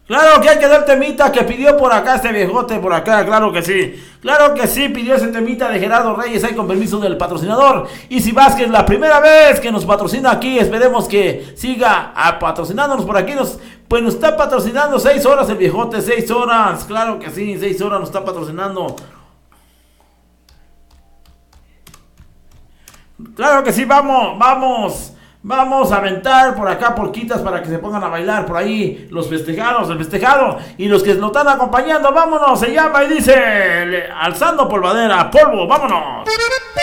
Claro que hay que dar temita que pidió por acá este viejote por acá, claro que sí. Claro que sí, pidió ese temita de Gerardo Reyes ahí con permiso del patrocinador. Y si Vázquez, la primera vez que nos patrocina aquí, esperemos que siga patrocinándonos por aquí. Pues nos está patrocinando 6 horas el viejote, 6 horas. Claro que sí, 6 horas nos está patrocinando. Claro que sí, vamos a aventar por acá porquitas para que se pongan a bailar por ahí los festejados, el festejado y los que nos están acompañando. Vámonos, se llama y dice alzando polvadera, polvo, vámonos.